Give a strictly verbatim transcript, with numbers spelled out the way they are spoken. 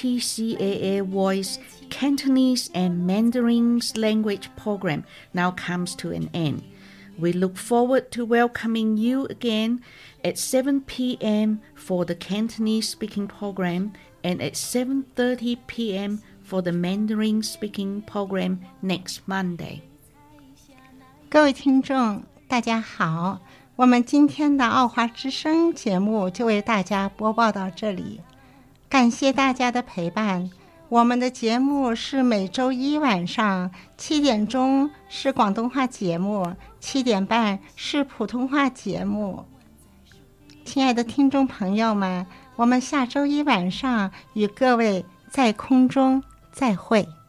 T C A A Voice Cantonese and Mandarin language program now comes to an end. We look forward to welcoming you again at seven p.m. for the Cantonese speaking program and at seven thirty p.m. for the Mandarin speaking program next Monday. 各位听众大家好，我们今天的奥华之声节目就为大家播报到这里，感谢大家的陪伴。我们的节目是每周一晚上七点钟是广东话节目，七点半是普通话节目。亲爱的听众朋友们，我们下周一晚上与各位在空中再会。